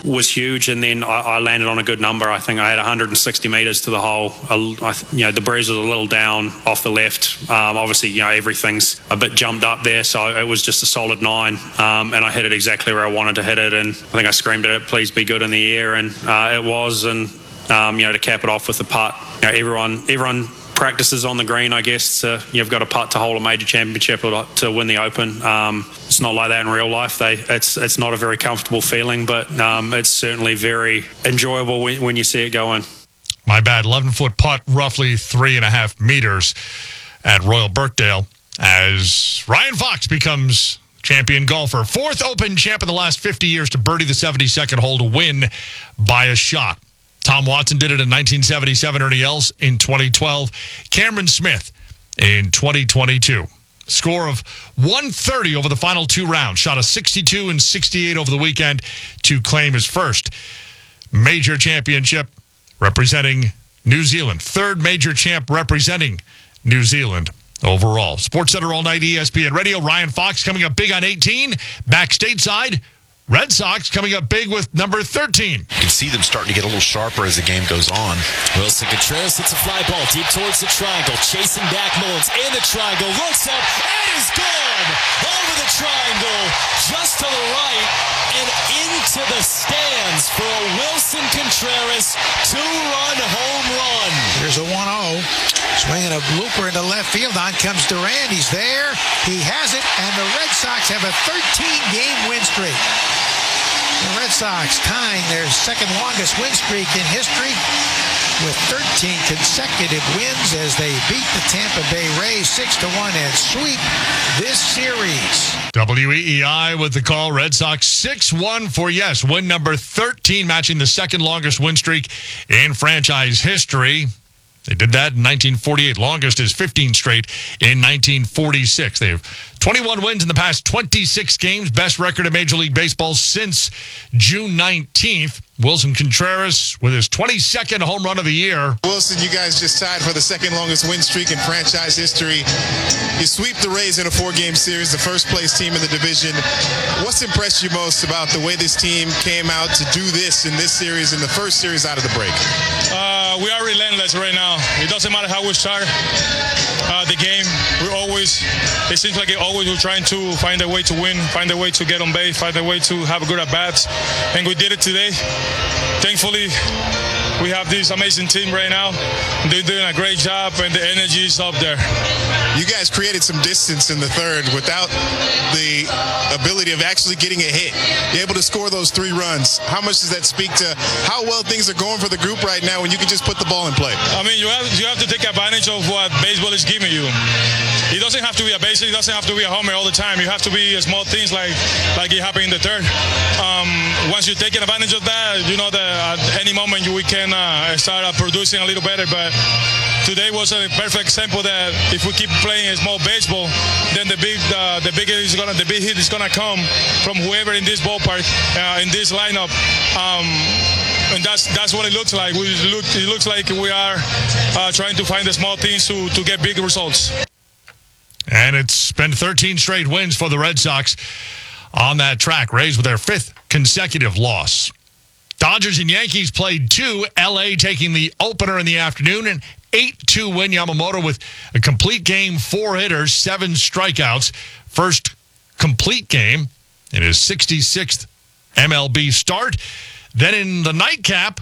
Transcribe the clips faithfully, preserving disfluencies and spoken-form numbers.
was huge, and then I, I landed on a good number. I think I had one hundred sixty metres to the hole. I, you know, the breeze was a little down off the left. Um, obviously, you know, everything's a bit jumped up there, so it was just a solid nine, um, and I hit it exactly where I wanted to hit it, and I think I screamed at it, please be good in the air, and uh, it was, and um, you know, to cap it off with the putt, you know, everyone, everyone practices on the green, I guess. To, you've got a putt to hold a major championship or to win the Open. Um, it's not like that in real life. They, it's it's not a very comfortable feeling, but um, it's certainly very enjoyable when, when you see it go in. My bad, eleven-foot putt, roughly three and a half meters at Royal Birkdale as Ryan Fox becomes champion golfer. Fourth Open champ in the last fifty years to birdie the seventy-second hole to win by a shot. Tom Watson did it in nineteen seventy-seven, Ernie Els in twenty twelve, Cameron Smith in twenty twenty-two. Score of one thirty over the final two rounds. Shot a sixty-two and sixty-eight over the weekend to claim his first major championship representing New Zealand. Third major champ representing New Zealand overall. SportsCenter All Night, E S P N Radio. Ryan Fox coming up big on eighteen. Back stateside, Red Sox coming up big with number thirteen. You can see them starting to get a little sharper as the game goes on. Willson Contreras hits a fly ball deep towards the triangle. Chasing back Mullins in the triangle. Looks up and is gone. Over the triangle, just to the right and into the stands for a Willson Contreras two-run home run. Here's a one oh. Swinging a blooper into left field. On comes Durant. He's there. He has it. And the Red Sox have a thirteen-game win streak. The Red Sox tying their second longest win streak in history with thirteen consecutive wins as they beat the Tampa Bay Rays six to one and sweep this series. W E E I with the call. Red Sox six one for yes. Win number thirteen, matching the second longest win streak in franchise history. They did that in nineteen forty-eight. Longest is fifteen straight in nineteen forty-six. They have twenty-one wins in the past twenty-six games. Best record in Major League Baseball since June nineteenth. Willson Contreras with his twenty-second home run of the year. Willson, you guys just tied for the second longest win streak in franchise history. You sweep the Rays in a four-game series, the first-place team in the division. What's impressed you most about the way this team came out to do this in this series, in the first series out of the break? Uh, we are relentless right now. It doesn't matter how we start uh, the game. We're always, it seems like it always we're trying to find a way to win, find a way to get on base, find a way to have a good at-bats. And we did it today. Thankfully, we have this amazing team right now. They're doing a great job, and the energy is up there. You guys created some distance in the third without the ability of actually getting a hit. You're able to score those three runs. How much does that speak to how well things are going for the group right now when you can just put the ball in play? I mean, you have you have to take advantage of what baseball is giving you. It doesn't have to be a base. It doesn't have to be a homer all the time. You have to be small things like like it happened in the third. Um, once you're taking advantage of that, you know that at any moment we can uh, start uh, producing a little better. But today was a perfect example that if we keep playing a small baseball, then the big uh, the big is gonna the big hit is gonna come from whoever in this ballpark uh, in this lineup. Um, And that's that's what it looks like. We look, it looks like we are uh, trying to find the small things to, to get big results. And it's been thirteen straight wins for the Red Sox on that track. Rays with their fifth consecutive loss. Dodgers and Yankees played two. L A taking the opener in the afternoon. An eight two win. Yamamoto with a complete game, four hitters, seven strikeouts. First complete game in his sixty-sixth M L B start. Then in the nightcap,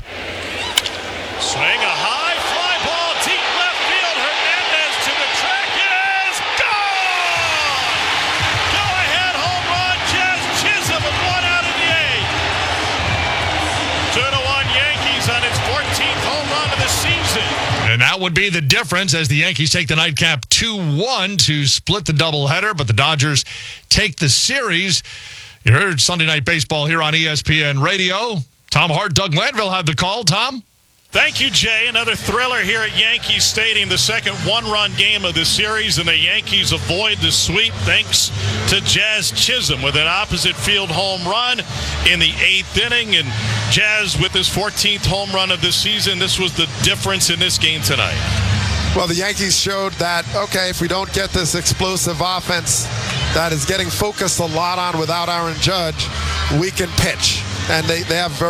swing a high fly ball, deep left field. Hernandez to the track. It is gone! Go-ahead home run. Jazz Chisholm with one out of the eighth. Two to one Yankees on its fourteenth home run of the season. And that would be the difference as the Yankees take the nightcap two one to split the doubleheader, but the Dodgers take the series. You heard Sunday Night Baseball here on E S P N Radio. Tom Hart, Doug Landville had the call. Tom? Thank you, Jay. Another thriller here at Yankee Stadium, the second one-run game of the series, and the Yankees avoid the sweep thanks to Jazz Chisholm with an opposite field home run in the eighth inning. And Jazz with his fourteenth home run of the season. This was the difference in this game tonight. Well, the Yankees showed that, okay, if we don't get this explosive offense that is getting focused a lot on without Aaron Judge, we can pitch. And they, they have very